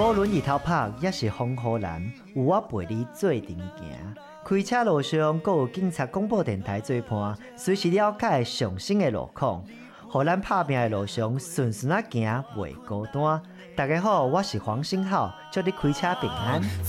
无论日头晒，也是风雨蓝，有我陪你做阵行。开车路上，还有警察广播电台做伴，随时了解上新的路况，互咱拍拼的路上顺顺啊行，袂孤单。大家好，我是黄星浩，祝你开车平安。